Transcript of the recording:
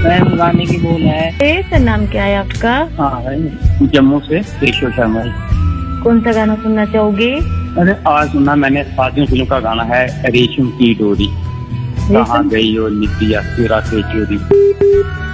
Ma'am गाने की बोल है। सर नाम क्या है आपका? हाँ है, जम्मू से केशव शर्मा। कौन सा गाना सुनना चाहोगे? अरे आज सुना मैंने फातिमा फिल्म का गाना है रेशम की डोरी, कहाँ गई और नितिया तेरा के चोरी।